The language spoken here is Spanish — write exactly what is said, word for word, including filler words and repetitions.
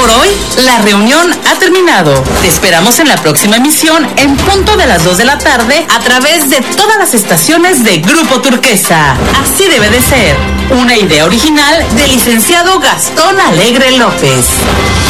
Por hoy, la reunión ha terminado. Te esperamos en la próxima emisión en punto de las dos de la tarde a través de todas las estaciones de Grupo Turquesa. Así debe de ser. Una idea original del licenciado Gastón Alegre López.